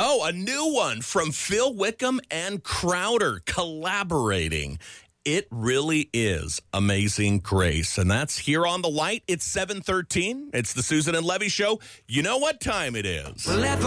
Oh, a new one from Phil Wickham and Crowder collaborating. It really is Amazing Grace. And that's here on The Light. It's 7:13. It's the Susan and Levy Show. You know what time it is. Well, if